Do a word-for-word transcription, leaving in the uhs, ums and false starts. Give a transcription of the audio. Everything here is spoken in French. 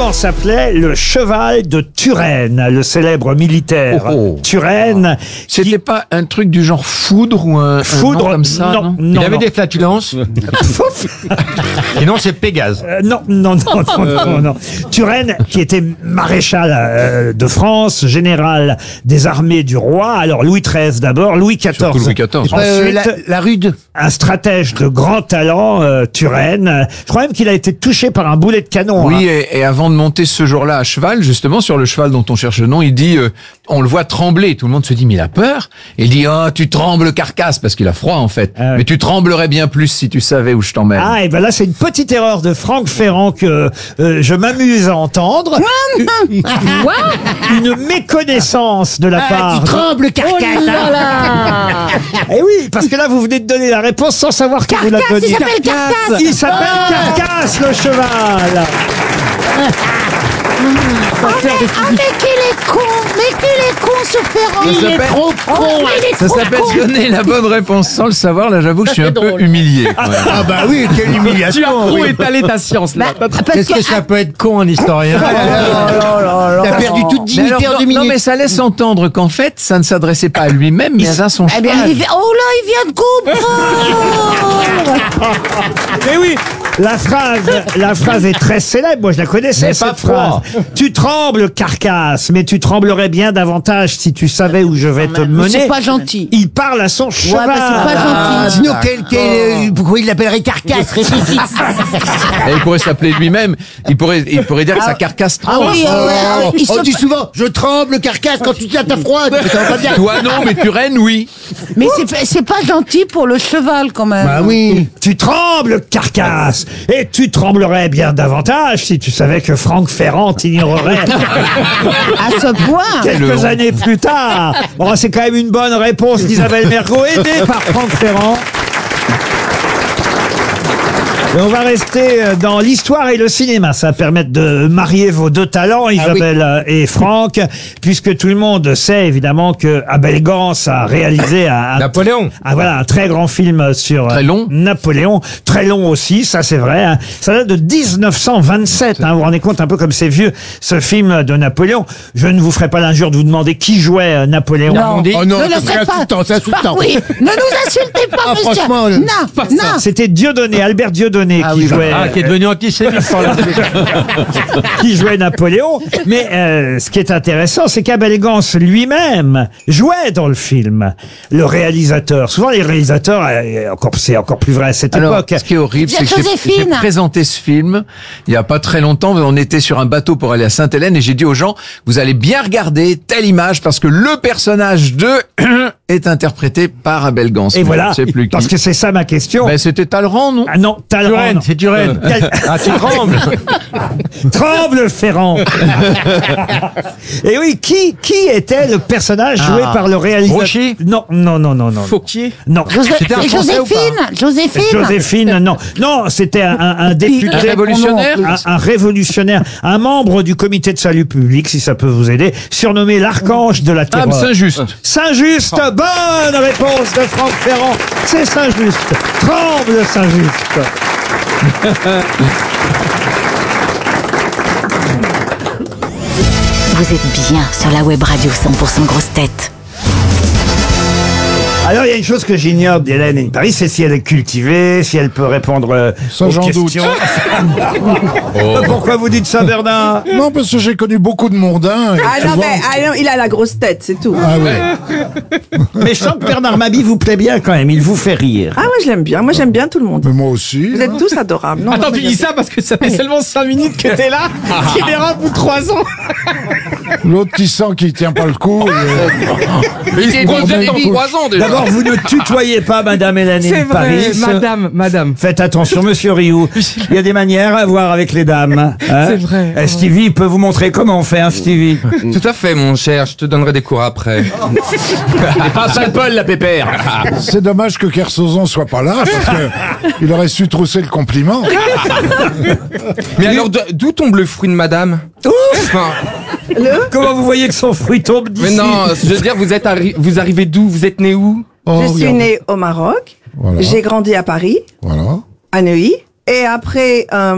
Comment s'appelait le cheval de Turenne, le célèbre militaire Oh, oh. Turenne? C'était qui- pas un truc du genre foudre ou un, un Foudre, nom comme ça, non, non, non, Il avait non. des flatulences. Et non, c'est Pégase. Euh, non, non, non, non, non, non. Turenne, qui était maréchal euh, de France, général des armées du roi. Alors Louis treize d'abord, Louis quatorze. Surtout Louis quatorze. Ensuite, Euh, la, la rude. un stratège de grand talent, euh, Turenne. Je crois même qu'il a été touché par un boulet de canon. Oui, hein. et, et avant de monter ce jour-là à cheval, justement, sur le cheval dont on cherche le nom, il dit, euh, on le voit trembler. Tout le monde se dit, mais il a peur. Et il dit, oh, tu trembles, carcasse, parce qu'il a froid, en fait. Ah ouais. Mais tu tremblerais bien plus si tu savais où je t'emmène. Ah, et ben là, c'est une petite erreur de Franck Ferrand que euh, je m'amuse à entendre. Une méconnaissance de la part. Tu trembles, carcasse. Eh oui, parce que là, vous venez de donner la réponse sans savoir que vous la Carcasse, donniez. il s'appelle Carcasse. Il s'appelle Carcasse, le cheval. Ah mais qu'il est con, mais qu'il est con ce Ferrand. Ça s'appelle- Trop Oh, con. mais il est Ça trop s'appelle con. donner la bonne réponse sans le savoir. Là, j'avoue que je suis un peu humilié. Ouais. Ah bah oui, quelle humiliation. Où oui. étaler ta science là Bah, parce Qu'est-ce que, que ça peut être con, un historien? T'as perdu toute Mais dignité alors, en deux non, non, minutes. mais ça laisse entendre qu'en fait, ça ne s'adressait pas à lui-même, mais à son eh bien, cheval. il vient- oh là, il vient de comprendre. Mais oui, la phrase, la phrase est très célèbre. Moi, je la connaissais, Mais cette pas froid. phrase. Tu trembles, Carcasse, mais tu tremblerais bien davantage si tu savais où je vais te Mais mener. c'est pas gentil. Il parle à son cheval. bah, c'est pas Ah, gentil. sinon, quel, quel, euh, pourquoi il l'appellerait carcasse? Réfléchis. Et il pourrait s'appeler lui-même. Il pourrait, il pourrait dire que sa carcasse Ah tremble. oui, euh, ouais, Oh, il on se- dit souvent, je tremble, carcasse, quand tu tiens ta froide. Ça va pas bien. Toi non, mais Turenne, oui. mais c'est c'est pas gentil pour le cheval quand même. Bah oui. Tu trembles, Carcasse, et tu tremblerais bien davantage si tu savais que Franck Ferrand t'ignorerait À ce point. quelques années plus tard. Bon, c'est quand même une bonne réponse d'Isabelle Mergo, aidée par Franck Ferrand. Et on va rester dans l'histoire et le cinéma. Ça va permettre de marier vos deux talents, Isabelle et Franck, puisque tout le monde sait évidemment que Abel Gans a réalisé un, Napoléon. ah, voilà, un très grand film sur Très long. Napoléon. Très long aussi, ça c'est vrai. hein. Ça date de dix-neuf cent vingt-sept. Hein, vous vous rendez compte un peu comme c'est vieux, ce film de Napoléon. Je ne vous ferai pas l'injure de vous demander qui jouait euh, Napoléon. Non. Oh non, Ne le ça, c'est faites pas. insultant, c'est insultant. Ah oui, ne nous insultez pas, Ah, monsieur. franchement, le- Non, non. C'était Dieudonné, Albert Dieudonné Ah qui oui, jouait. Ah, qui est devenu antisémite par la suite. qui jouait Napoléon. Mais euh, ce qui est intéressant, c'est qu'Abel Gans lui-même jouait dans le film. Le réalisateur. Souvent, les réalisateurs, euh, encore, c'est encore plus vrai à cette Alors, époque. ce qui est horrible, Bien, c'est que j'ai- Joséphine. j'ai présenté ce film il y a pas très longtemps. On était sur un bateau pour aller à Sainte-Hélène et j'ai dit aux gens, vous allez bien regarder telle image parce que le personnage de est interprété par Abel Gans. Et Mais voilà. je sais plus qui. Parce que c'est ça ma question. Ben, c'était Talleyrand, non? Ah non, Talleyrand. Turenne, non. c'est Turenne. Quel- Ah, tu trembles. Tremble Ferrand. Et oui, qui qui était le personnage joué Ah. par le réalisateur? Grouchy. Non, non, non, non, non. Fauquier. Non. José- C'était un c'est Français ou pas Joséphine, Joséphine. Joséphine, non. Non, c'était un, un, un député. Un révolutionnaire? Un, un révolutionnaire. Un membre du comité de salut public, si ça peut vous aider. Surnommé l'archange de la Ah, terreur. mais Saint-Just. Saint-Just, bonne réponse de Franck Ferrand. C'est Saint-Just. Tremble Saint-Just. Vous êtes bien sur la web radio cent pour cent grosse tête. Alors, il y a une chose que j'ignore d'Hélène Paris, c'est si elle est cultivée, si elle peut répondre euh, Ça, aux j'en doute. questions. Pourquoi vous dites ça, Bernard? Non, parce que j'ai connu beaucoup de mondains. et Ah non, souvent- mais ah non, il a la grosse tête, c'est tout. Ah ouais. Mais je sens que Bernard Mabie vous plaît bien quand même, il vous fait rire. Ah ouais, je l'aime bien. Moi, j'aime bien tout le monde. Mais moi aussi. Vous êtes tous adorables. Non, Attends, non, tu mais dis ça parce que ça fait seulement cinq minutes que t'es là. Tu verras pour trois ans. L'autre qui sent qu'il tient pas le coup. et- Mais il se est promène dans beaucoup. trois ans déjà. D'abord, vous ne tutoyez pas Madame Hélène C'est vrai, Paris. madame, madame. Faites attention, Monsieur Rioux. Il y a des manières à voir avec les dames. hein. C'est vrai. Euh, Stevie peut vous montrer comment on fait un Stevie. Tout à fait, mon cher. Je te donnerai des cours après. Pas sale Paul, la pépère. C'est dommage que Kersozon soit pas là, parce que il aurait su trousser le compliment. Mais alors, de- d'où tombe le fruit de madame Enfin, Comment vous voyez que son fruit tombe d'ici? mais non, je veux dire, vous êtes arri- vous arrivez d'où? Vous êtes né où? Oh, Je suis regarde. née au Maroc. Voilà. J'ai grandi à Paris, Voilà. à Neuilly. Et après, euh,